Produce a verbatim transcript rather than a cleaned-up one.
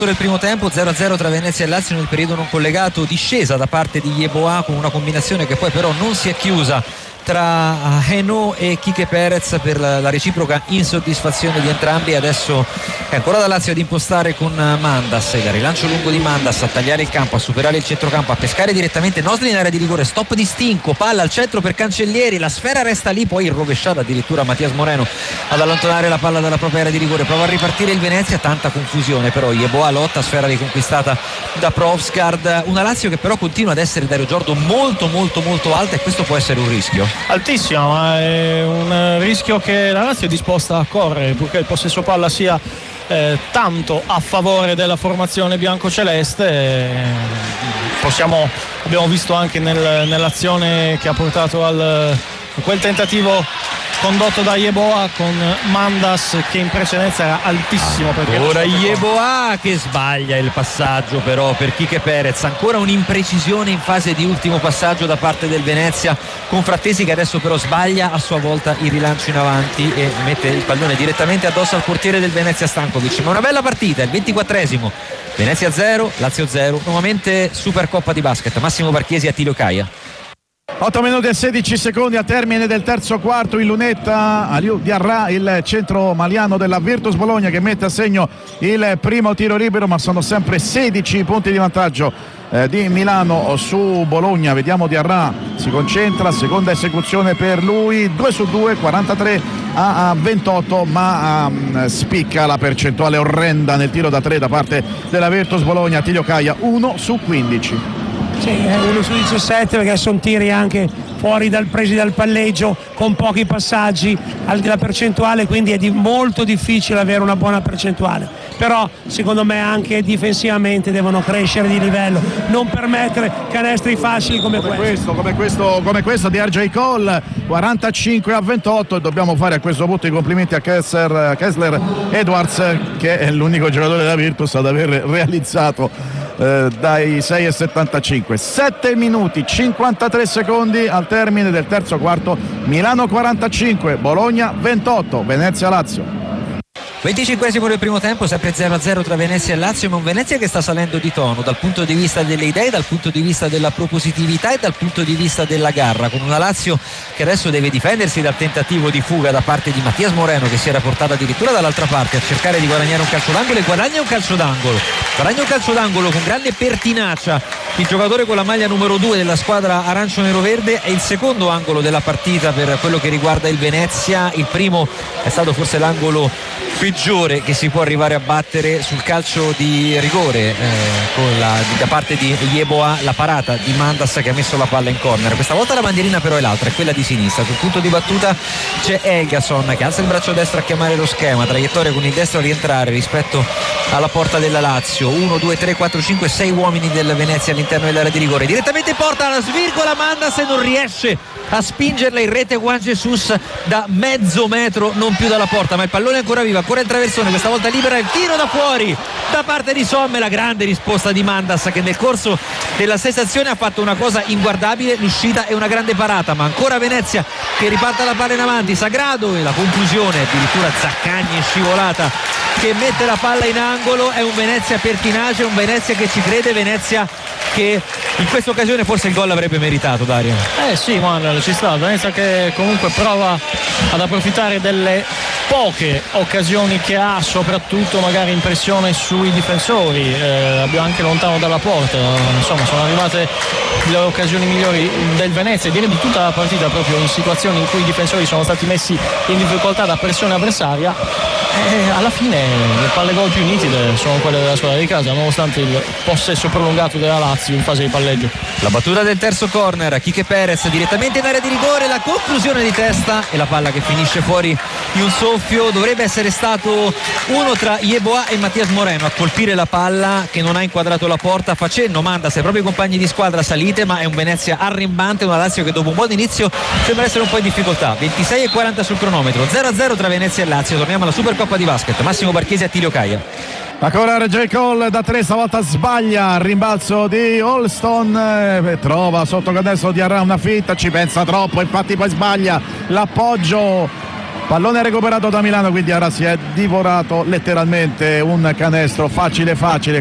del primo tempo, zero a zero tra Venezia e Lazio nel periodo non collegato, discesa da parte di Yeboah con una combinazione che poi però non si è chiusa tra Hainaut e Quique Perez per la reciproca insoddisfazione di entrambi. Adesso è ancora da Lazio ad impostare con Mandas, il rilancio lungo di Mandas a tagliare il campo, a superare il centrocampo, a pescare direttamente Nosli in area di rigore, stop di Stinco, palla al centro per Cancellieri, la sfera resta lì, poi rovesciata addirittura Matias Moreno ad allontanare la palla dalla propria area di rigore, prova a ripartire il Venezia, tanta confusione però Yeboah lotta, sfera riconquistata da Provsgaard, una Lazio che però continua ad essere, Dario Giordo, molto molto molto alta, e questo può essere un rischio altissimo, ma è un rischio che la Lazio è disposta a correre purché il possesso palla sia eh, tanto a favore della formazione biancoceleste. Eh, possiamo, abbiamo visto anche nel, nell'azione che ha portato al a quel tentativo condotto da Yeboah con Mandas che in precedenza era altissimo. Ora Yeboah che sbaglia il passaggio però per Quique Perez, ancora un'imprecisione in fase di ultimo passaggio da parte del Venezia con Frattesi, che adesso però sbaglia a sua volta il rilancio in avanti e mette il pallone direttamente addosso al portiere del Venezia Stankovic. Ma una bella partita, il ventiquattresimo, Venezia zero, Lazio zero, nuovamente Supercoppa di basket. Massimo Barchiesi, Attilio Caia. otto minuti e sedici secondi al termine del terzo quarto, in lunetta Aliou Diarra, il centro maliano della Virtus Bologna, che mette a segno il primo tiro libero, ma sono sempre sedici punti di vantaggio eh, di Milano su Bologna. Vediamo Diarra, si concentra, seconda esecuzione per lui, due su due, quarantatré a ventotto, ma um, spicca la percentuale orrenda nel tiro da tre da parte della Virtus Bologna. Attilio Caia, uno su quindici. Sì, uno su diciassette, perché sono tiri anche fuori dal presi dal palleggio con pochi passaggi, la percentuale quindi è di molto difficile avere una buona percentuale, però secondo me anche difensivamente devono crescere di livello, non permettere canestri facili come, come questo. questo come questo come questo di R J Cole, quarantacinque a ventotto, e dobbiamo fare a questo punto i complimenti a Kessler, Kessler Edwards, che è l'unico giocatore della Virtus ad aver realizzato Eh, dai sei e settantacinque. sette minuti cinquantatré secondi al termine del terzo quarto. Milano quarantacinque, Bologna ventotto, Venezia Lazio. venticinquesimo del primo tempo, sempre zero a zero tra Venezia e Lazio, ma un Venezia che sta salendo di tono dal punto di vista delle idee, dal punto di vista della propositività e dal punto di vista della garra, con una Lazio che adesso deve difendersi dal tentativo di fuga da parte di Matias Moreno, che si era portato addirittura dall'altra parte a cercare di guadagnare un calcio d'angolo, e guadagna un calcio d'angolo guadagna un calcio d'angolo con grande pertinacia il giocatore con la maglia numero due della squadra arancio-nero-verde. È il secondo angolo della partita per quello che riguarda il Venezia, il primo è stato forse l'angolo peggiore che si può arrivare a battere sul calcio di rigore, eh, con la, da parte di Yeboah, la parata di Mandas che ha messo la palla in corner. Questa volta la bandierina però è l'altra, è quella di sinistra. Sul punto di battuta c'è Elgason che alza il braccio destro a chiamare lo schema, traiettoria con il destro a rientrare rispetto alla porta della Lazio. Uno, due, tre, quattro, cinque, sei uomini del Venezia all'interno dell'area di rigore, direttamente in porta, la svirgola Mandas e non riesce a spingerla in rete Juan Jesus da mezzo metro, non più dalla porta, ma il pallone è ancora vivo, ancora il traversone, questa volta libera, il tiro da fuori da parte di Somme. La grande risposta di Mandas, che nel corso della stessa azione ha fatto una cosa inguardabile, l'uscita e una grande parata, ma ancora Venezia che riparta la palla in avanti. Sagrado e la conclusione, addirittura Zaccagni in scivolata che mette la palla in angolo. È un Venezia pertinace, un Venezia che ci crede, Venezia che in questa occasione forse il gol avrebbe meritato, Dario. Eh sì, Manuel, ci sta. Venezia che comunque prova ad approfittare delle poche occasioni che ha, soprattutto magari in pressione sui difensori, eh, abbiamo anche lontano dalla porta, insomma sono arrivate le occasioni migliori del Venezia, direi di tutta la partita, proprio in situazioni in cui i difensori sono stati messi in difficoltà da pressione avversaria, e alla fine le palle gol più nitide sono quelle della squadra di casa, nonostante il possesso prolungato della Lazio in fase di palleggio. La battuta del terzo corner, Quique Perez direttamente in area di rigore, la conclusione di testa e la palla che finisce fuori di un soffio. Dovrebbe essere stato uno tra Yeboah e Matias Moreno a colpire la palla, che non ha inquadrato la porta, facendo Mandas ai propri compagni di squadra salite, ma è un Venezia arrembante, una Lazio che dopo un buon inizio sembra essere un po' in difficoltà. ventisei e quaranta sul cronometro, zero a zero tra Venezia e Lazio. Torniamo alla Supercoppa di basket. Massimo Barchiesi, Attilio Caia. Ancora R J Cole da tre, stavolta sbaglia, rimbalzo di Holston, eh, trova sotto canestro di Arra una fitta, ci pensa troppo, infatti poi sbaglia l'appoggio Pallone recuperato da Milano, quindi Arra si è divorato letteralmente un canestro facile facile.